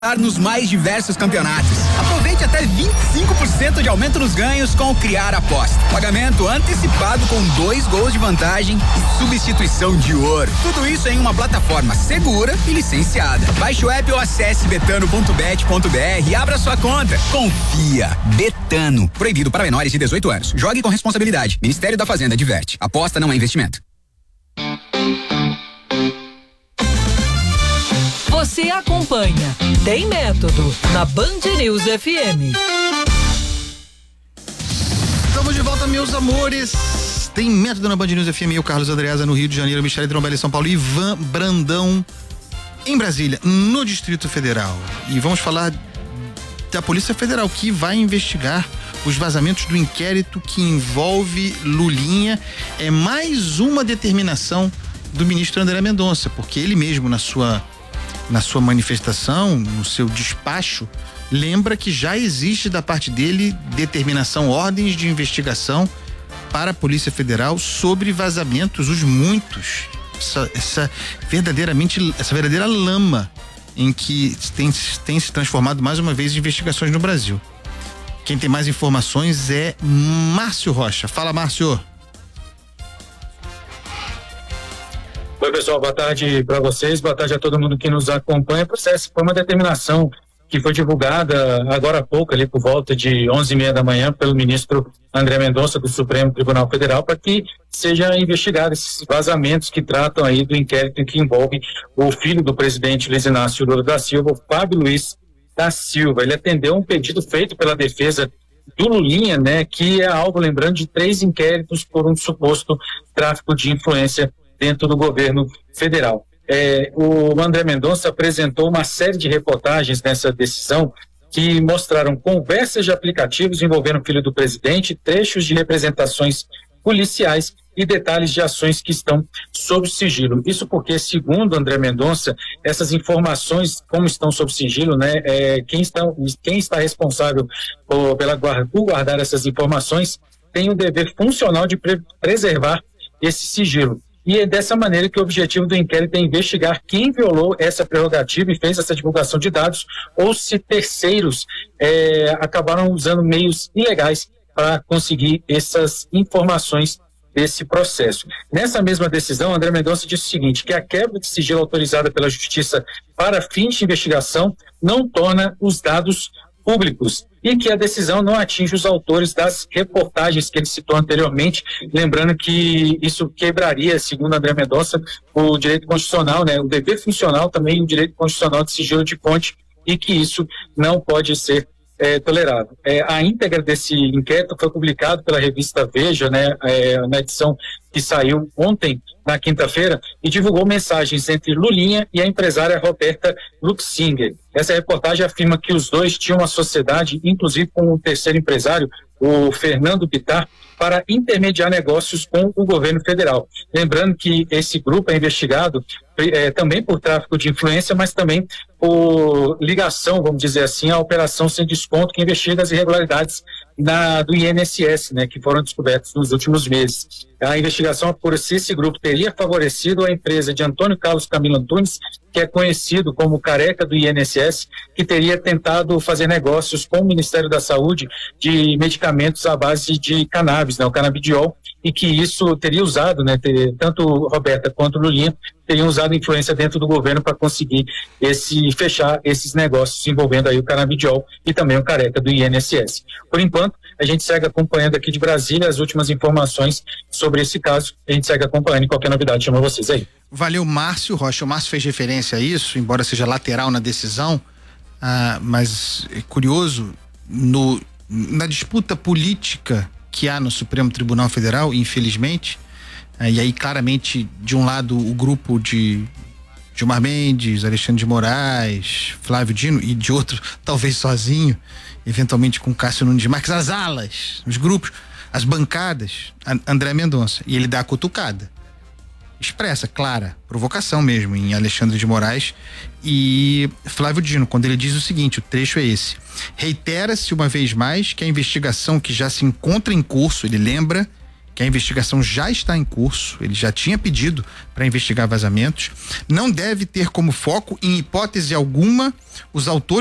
nos mais diversos campeonatos. Aproveite até 25% de aumento nos ganhos com o Criar Aposta. Pagamento antecipado com 2 gols de vantagem e substituição de ouro. Tudo isso em uma plataforma segura e licenciada. Baixe o app ou acesse betano.bet.br e abra sua conta. Confia. Betano. Proibido para menores de 18 anos. Jogue com responsabilidade. Ministério da Fazenda diverte. Aposta não é investimento. Você acompanha Tem Método na Band News FM. Estamos de volta, meus amores. Tem Método na Band News FM. Eu, Carlos Andreasa, no Rio de Janeiro, Michele Trombelli em São Paulo, Ivan Brandão em Brasília, no Distrito Federal. E vamos falar da Polícia Federal, que vai investigar os vazamentos do inquérito que envolve Lulinha. É mais uma determinação do ministro André Mendonça, porque ele mesmo, na sua manifestação, no seu despacho, lembra que já existe da parte dele determinação, ordens de investigação para a Polícia Federal sobre vazamentos, os muitos, essa verdadeira lama em que tem se transformado mais uma vez em investigações no Brasil. Quem tem mais informações é Márcio Rocha. Fala, Márcio. Oi, pessoal, boa tarde para vocês, boa tarde a todo mundo que nos acompanha. O processo foi uma determinação que foi divulgada agora há pouco, ali por volta de 11h30 da manhã, pelo ministro André Mendonça, do Supremo Tribunal Federal, para que seja investigado esses vazamentos que tratam aí do inquérito que envolve o filho do presidente Luiz Inácio Lula da Silva, o Fábio Luiz da Silva. Ele atendeu um pedido feito pela defesa do Lulinha, né, que é alvo, lembrando, de 3 inquéritos por um suposto tráfico de influência dentro do governo federal. O André Mendonça apresentou uma série de reportagens nessa decisão que mostraram conversas de aplicativos envolvendo o filho do presidente, trechos de representações policiais e detalhes de ações que estão sob sigilo. Isso porque, segundo André Mendonça, essas informações, como estão sob sigilo, né, quem está responsável por guardar essas informações tem o dever funcional de preservar esse sigilo. E é dessa maneira que o objetivo do inquérito é investigar quem violou essa prerrogativa e fez essa divulgação de dados, ou se terceiros acabaram usando meios ilegais para conseguir essas informações desse processo. Nessa mesma decisão, André Mendonça disse o seguinte, que a quebra de sigilo autorizada pela Justiça para fins de investigação não torna os dados públicos e que a decisão não atinge os autores das reportagens que ele citou anteriormente, lembrando que isso quebraria, segundo André Mendonça, o direito constitucional, né, o dever funcional também, o direito constitucional de sigilo de fonte, e que isso não pode ser tolerado. A íntegra desse inquérito foi publicado pela revista Veja, né, na edição que saiu ontem, na quinta-feira, e divulgou mensagens entre Lulinha e a empresária Roberta Luxinger. Essa reportagem afirma que os dois tinham uma sociedade, inclusive com um terceiro empresário, o Fernando Bittar, para intermediar negócios com o governo federal. Lembrando que esse grupo é investigado também por tráfico de influência, mas também por ligação, vamos dizer assim, à operação sem desconto, que investiga as irregularidades do INSS, né, que foram descobertas nos últimos meses. A investigação apura se esse grupo teria favorecido a empresa de Antônio Carlos Camilo Antunes, que é conhecido como careca do INSS, que teria tentado fazer negócios com o Ministério da Saúde de medicamentos à base de cannabis, né, o canabidiol, e que isso teria usado, né, tanto Roberta quanto Lulinha teriam usado influência dentro do governo para conseguir fechar esses negócios envolvendo aí o canabidiol e também o careca do INSS. Por enquanto, a gente segue acompanhando aqui de Brasília as últimas informações sobre esse caso. A gente segue acompanhando e qualquer novidade chama vocês aí. Valeu, Márcio Rocha. O Márcio fez referência a isso, embora seja lateral na decisão, mas é curioso, na disputa política que há no Supremo Tribunal Federal, infelizmente, e aí claramente de um lado o grupo de Gilmar Mendes, Alexandre de Moraes, Flávio Dino, e de outro talvez sozinho, eventualmente com Cássio Nunes Marques, as alas, os grupos, as bancadas, André Mendonça, e ele dá a cutucada expressa, clara, provocação mesmo em Alexandre de Moraes e Flávio Dino, quando ele diz o seguinte, o trecho é esse: reitera-se uma vez mais que a investigação que já se encontra em curso, ele lembra que que a investigação já está em curso, ele já tinha pedido para investigar vazamentos, não deve ter como foco, em hipótese alguma, os autores